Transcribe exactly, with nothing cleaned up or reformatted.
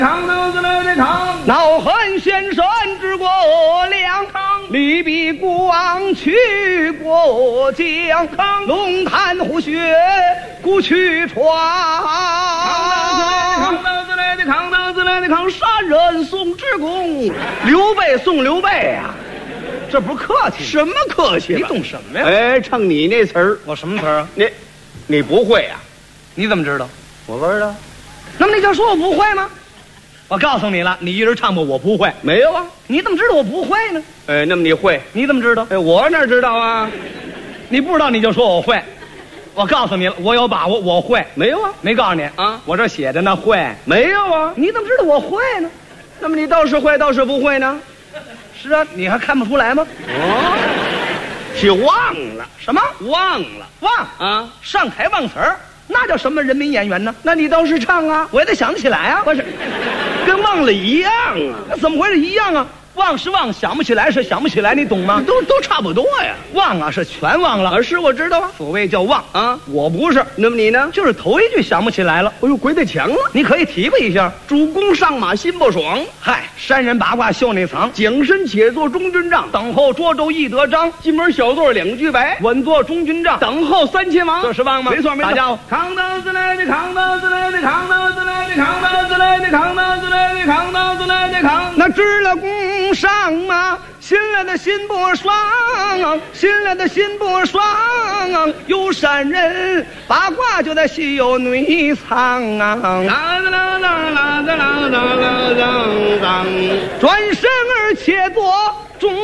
扛刀子来的扛， 恼恨先生之过两扛，李比孤王去过江，龙潭虎穴故去传。 扛刀子来的扛刀子来的扛， 杀人宋之公，刘备宋刘备呀、啊，这不是客气？ 什么客气？ 你懂什么呀？ 哎，唱你那词儿， 我什么词儿啊？ 你你不会呀、啊？ 你怎么知道？ 我不知道。 那么你就说我不会吗？我告诉你了，你一人唱过，我不会。 没有啊？ 你怎么知道我不会呢？ 哎，那么你会？ 你怎么知道？ 哎，我哪知道啊？ 你不知道你就说我会。我告诉你了，我有把握，我会。 没有啊？ 没告诉你啊？ 我这写着呢，会。 没有啊？ 你怎么知道我会呢？ 那么你倒是会，倒是不会呢？ 是啊，你还看不出来吗？ 哦，是忘了什么？ 忘了忘啊？ 上台忘词儿，那叫什么人民演员呢？ 那你倒是唱啊！ 我也得想得起来啊。 不是，跟忘了一样啊？ 那怎么回事？一样啊。忘是忘，想不起来是想不起来，你懂吗？ 都都差不多呀。 忘啊是全忘了， 啊是我知道啊。 所谓叫忘啊， 我不是。 那么你呢？ 就是头一句想不起来了。 哎呦，鬼得强了！ 你可以体会一下。 主公上马心不爽， 嗨，山人八卦秀内藏， 景深且作中军帐， 等候涿州易得章， 进门小座两句白， 稳坐中军帐， 等候三千王。 这是忘吗？ 没错没错。 大家伙， 扛刀子来的扛刀子来的扛刀子来的扛刀子来的扛刀子来的扛刀子来的扛。 那知了弓上马。新来的心不爽，新来的心不爽，有山人八卦就在西游内藏啊！ 啦啦啦啦啦啦啦啦啦！ 转身而且坐